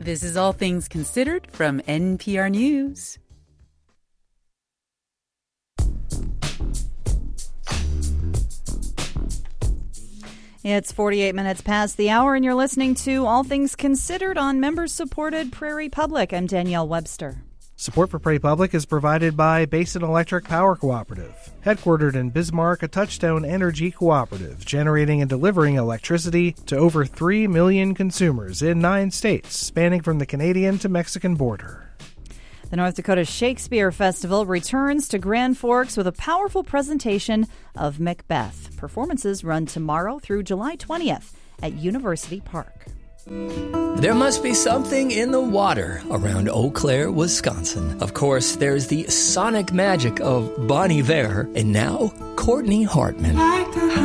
This is All Things Considered from NPR News. It's 48 minutes past the hour, and you're listening to All Things Considered on member-supported Prairie Public. I'm Danielle Webster. Support for Prairie Public is provided by Basin Electric Power Cooperative. Headquartered in Bismarck, a Touchstone Energy cooperative, generating and delivering electricity to over 3 million consumers in 9 states, spanning from the Canadian to Mexican border. The North Dakota Shakespeare Festival returns to Grand Forks with a powerful presentation of Macbeth. Performances run tomorrow through July 20th at University Park. There must be something in the water around Eau Claire, Wisconsin. Of course, there's the sonic magic of Bon Iver, and now Courtney Hartman.